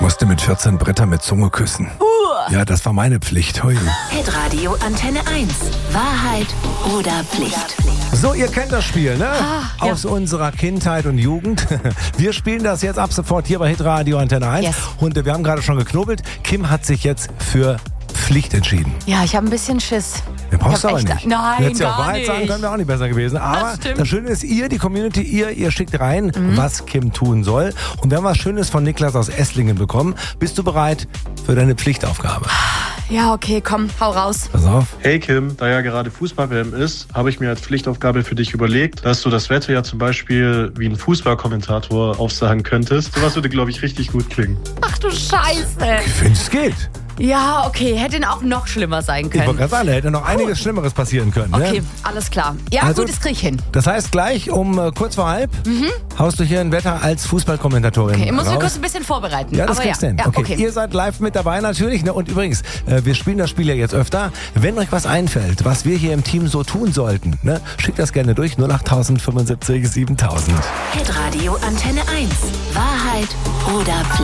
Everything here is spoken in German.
musste mit 14 Bretter mit Zunge küssen. Ja, das war meine Pflicht. Hui. Hitradio Antenne 1. Wahrheit oder Pflicht? So, ihr kennt das Spiel, ne? Aus unserer Kindheit und Jugend. Wir spielen das jetzt ab sofort hier bei Hitradio Antenne 1. Yes. Und wir haben gerade schon geknobelt. Kim hat sich jetzt für Pflicht entschieden. Ja, ich habe ein bisschen Schiss. Ja, brauchst du Ich aber hab nicht. echt- Nein, Du hättest ja auch gar Wahrheit sagen nicht. können, wäre auch nicht besser gewesen. Aber stimmt. das Schöne ist, ihr, die Community, ihr schickt rein, was Kim tun soll. Und wir haben was Schönes von Niklas aus Esslingen bekommen. Bist du bereit für deine Pflichtaufgabe? Ja, okay, komm, hau raus. Pass auf. Hey Kim, da ja gerade Fußball-WM ist, habe ich mir als Pflichtaufgabe für dich überlegt, dass du das Wetter ja zum Beispiel wie ein Fußballkommentator aufsagen könntest. Sowas würde, glaube ich, richtig gut klingen. Ach du Scheiße. Ich finde, es geht. Ja, okay, hätte auch noch schlimmer sein Ich wollte können. gerade sagen, da hätte noch einiges Schlimmeres passieren können. Okay, Ne? alles klar. Ja, Also- gut, das krieg ich hin. Das heißt, gleich um kurz vor halb haust du hier ein Wetter als Fußballkommentatorin Okay, ich muss mich raus. kurz ein bisschen vorbereiten. Ja, das aber kriegst du hin. ja, Okay. Ihr seid live mit dabei natürlich. Ne? Und übrigens, wir spielen das Spiel ja jetzt öfter. Wenn euch was einfällt, was wir hier im Team so tun sollten, ne? Schickt das gerne durch 08075 7000. Hitradio Antenne 1. Wahrheit oder Pflicht?